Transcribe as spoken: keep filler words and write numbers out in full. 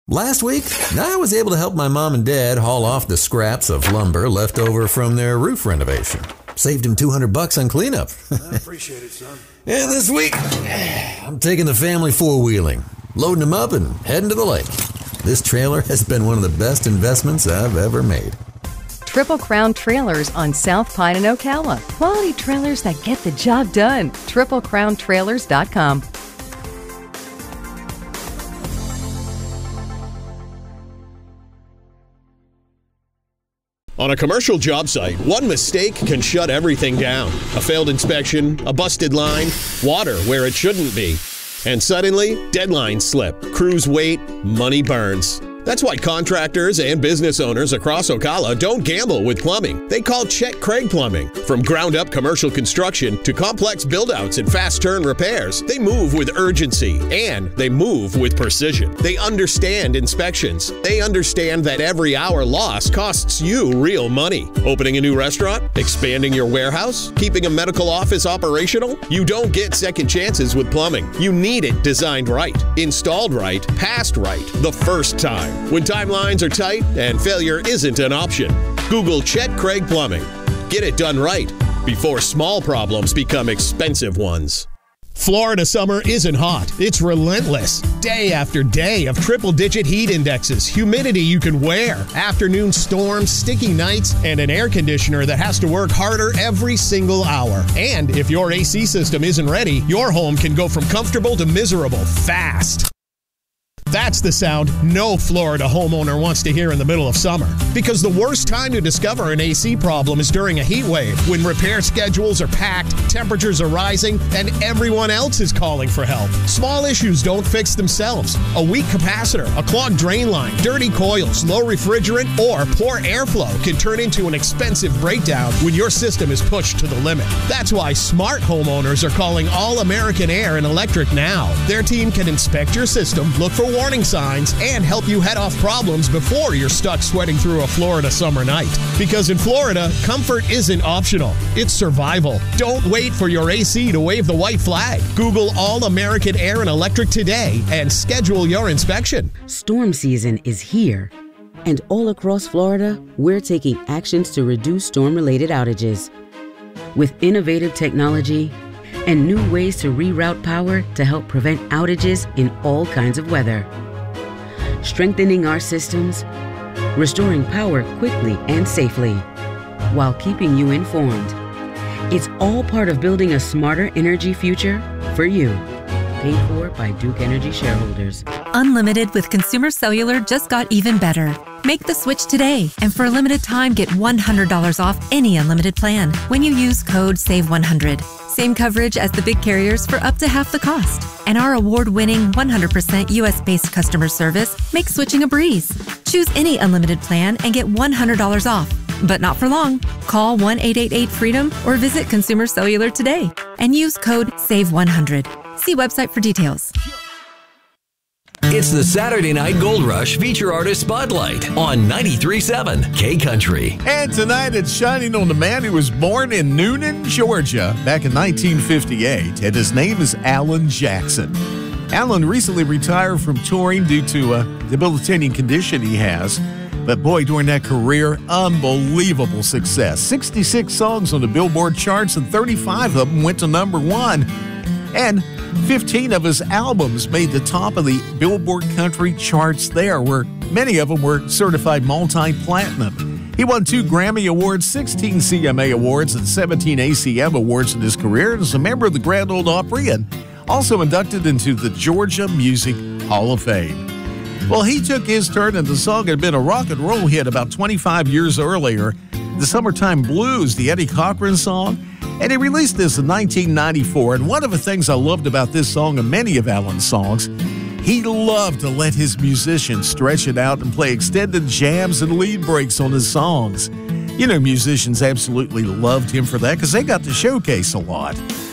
Last week, I was able to help my mom and dad haul off the scraps of lumber left over from their roof renovation. Saved him two hundred bucks on cleanup. I appreciate it, son. And this week, I'm taking the family four-wheeling, loading them up and heading to the lake. This trailer has been one of the best investments I've ever made. Triple Crown Trailers on South Pine and Ocala. Quality trailers that get the job done. triple crown trailers dot com. On a commercial job site, one mistake can shut everything down. A failed inspection, a busted line, water where it shouldn't be. And suddenly, deadlines slip, crews wait, money burns. That's why contractors and business owners across Ocala don't gamble with plumbing. They call Chet Craig Plumbing. From ground-up commercial construction to complex build-outs and fast-turn repairs, they move with urgency and they move with precision. They understand inspections. They understand that every hour lost costs you real money. Opening a new restaurant? Expanding your warehouse? Keeping a medical office operational? You don't get second chances with plumbing. You need it designed right, installed right, passed right, the first time. When timelines are tight and failure isn't an option, Google Chet Craig Plumbing. Get it done right before small problems become expensive ones. Florida summer isn't hot. It's relentless. Day after day of triple-digit heat indexes, humidity you can wear, afternoon storms, sticky nights, and an air conditioner that has to work harder every single hour. And if your A C system isn't ready, your home can go from comfortable to miserable fast. That's the sound no Florida homeowner wants to hear in the middle of summer. Because the worst time to discover an A C problem is during a heat wave, when repair schedules are packed, temperatures are rising, and everyone else is calling for help. Small issues don't fix themselves. A weak capacitor, a clogged drain line, dirty coils, low refrigerant, or poor airflow can turn into an expensive breakdown when your system is pushed to the limit. That's why smart homeowners are calling All American Air and Electric now. Their team can inspect your system, look for warning signs, and help you head off problems before you're stuck sweating through a Florida summer night. Because in Florida, comfort isn't optional. It's survival. Don't wait for your A C to wave the white flag. Google All American Air and Electric today and schedule your inspection. Storm season is here. And all across Florida, we're taking actions to reduce storm-related outages. With innovative technology and new ways to reroute power to help prevent outages in all kinds of weather. Strengthening our systems, restoring power quickly and safely, while keeping you informed. It's all part of building a smarter energy future for you. Paid for by Duke Energy shareholders. Unlimited with Consumer Cellular just got even better. Make the switch today, and for a limited time, get one hundred dollars off any unlimited plan when you use code save one hundred. Same coverage as the big carriers for up to half the cost. And our award-winning one hundred percent U S-based customer service makes switching a breeze. Choose any unlimited plan and get one hundred dollars off. But not for long. Call one eight eight eight freedom or visit Consumer Cellular today and use code save one hundred. See website for details. It's the Saturday Night Gold Rush Feature Artist Spotlight on ninety-three point seven K Country. And tonight it's shining on the man who was born in Noonan, Georgia back in nineteen fifty-eight, and his name is Alan Jackson. Alan recently retired from touring due to a debilitating condition he has. But boy, during that career, unbelievable success. sixty-six songs on the Billboard charts and thirty-five of them went to number one. And fifteen of his albums made the top of the Billboard country charts there, where many of them were certified multi-platinum. He won two Grammy Awards, sixteen C M A Awards, and seventeen A C M Awards in his career, and is a member of the Grand Ole Opry and also inducted into the Georgia Music Hall of Fame. Well, he took his turn, and the song had been a rock and roll hit about twenty-five years earlier, the Summertime Blues, the Eddie Cochran song. And he released this in nineteen ninety-four, and one of the things I loved about this song and many of Alan's songs, he loved to let his musicians stretch it out and play extended jams and lead breaks on his songs. You know, musicians absolutely loved him for that because they got to showcase a lot.